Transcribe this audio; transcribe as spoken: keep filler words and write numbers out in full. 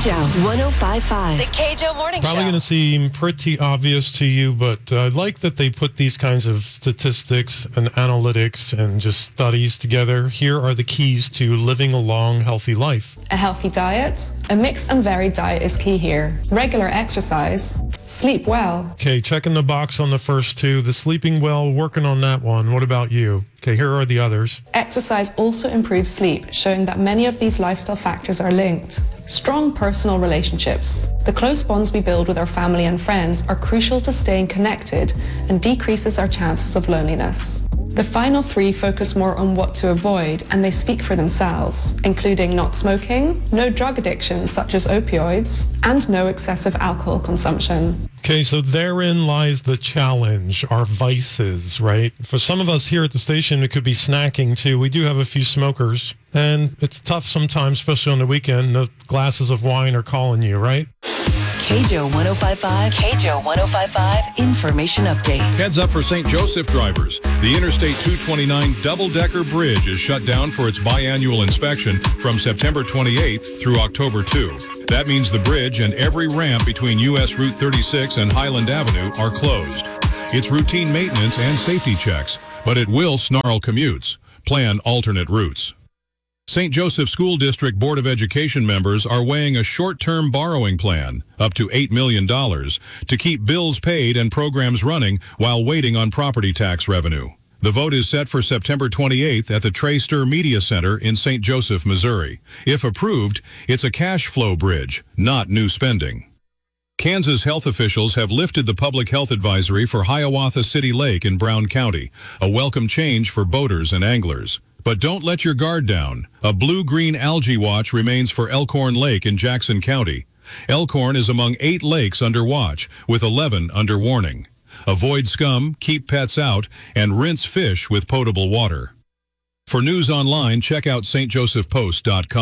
Joe one oh five point five. The K Joe Morning Probably Show. Probably going to seem pretty obvious to you, but I like that they put these kinds of statistics and analytics and just studies together. Here are the keys to living a long, healthy life. A healthy diet. A mixed and varied diet is key here. Regular exercise. Sleep well. Okay, checking the box on the first two. The sleeping well, working on that one. What about you? Okay, here are the others. Exercise also improves sleep, showing that many of these lifestyle factors are linked. Strong personal relationships. The close bonds we build with our family and friends are crucial to staying connected and decreases our chances of loneliness. The final three focus more on what to avoid, and they speak for themselves, including not smoking, no drug addiction such as opioids, and no excessive alcohol consumption. Okay, so therein lies the challenge, our vices, right? For some of us here at the station, it could be snacking too. We do have a few smokers, and it's tough sometimes, especially on the weekend. The glasses of wine are calling you, right? K Joe one oh five point five, K Joe one oh five point five Information Update. Heads up for Saint Joseph drivers. The Interstate two twenty-nine double-decker bridge is shut down for its biannual inspection from September twenty-eighth through October second. That means the bridge and every ramp between U S Route thirty-six and Highland Avenue are closed. It's routine maintenance and safety checks, but it will snarl commutes. Plan alternate routes. Saint Joseph School District Board of Education members are weighing a short-term borrowing plan, up to eight million dollars, to keep bills paid and programs running while waiting on property tax revenue. The vote is set for September twenty-eighth at the Trey Stir Media Center in Saint Joseph, Missouri. If approved, it's a cash flow bridge, not new spending. Kansas health officials have lifted the public health advisory for Hiawatha City Lake in Brown County, a welcome change for boaters and anglers. But don't let your guard down. A blue-green algae watch remains for Elkhorn Lake in Jackson County. Elkhorn is among eight lakes under watch, with eleven under warning. Avoid scum, keep pets out, and rinse fish with potable water. For news online, check out S T Joseph Post dot com.